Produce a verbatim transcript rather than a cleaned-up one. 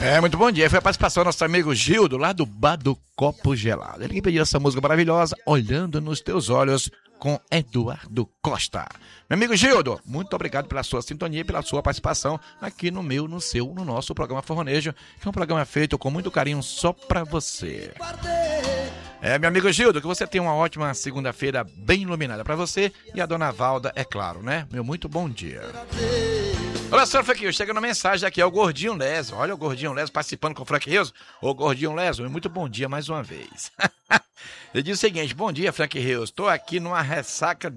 É, muito bom dia. Foi a participação do nosso amigo Gildo, lá do Bar do Copo Gelado. Ele que pediu essa música maravilhosa, Olhando nos Teus Olhos, com Eduardo Costa. Meu amigo Gildo, muito obrigado pela sua sintonia e pela sua participação aqui no meu, no seu, no nosso programa Forronejo, que é um programa feito com muito carinho só pra você. É, meu amigo Gildo, que você tenha uma ótima segunda-feira bem iluminada pra você e a dona Valda, é claro, né? Meu muito bom dia. Olha só, Frank Rizzo, chegando a mensagem aqui, é o Gordinho Leso. Olha o Gordinho Leso participando com o Frank Rizzo. Ô, Gordinho Leso, muito bom dia mais uma vez. Ele diz o seguinte: bom dia, Frank Rizzo, estou aqui numa ressaca